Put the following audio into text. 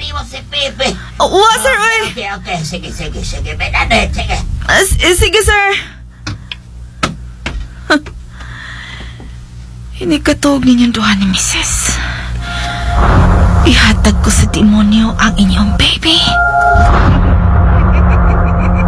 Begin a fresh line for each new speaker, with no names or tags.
mo si Pepe.
Sir, oy.
Okay. Sige. Bernadette, sige.
Sige, sir. Inikatog ninyong duha ni Mrs. Ihatag ko sa demonyo ang inyong baby.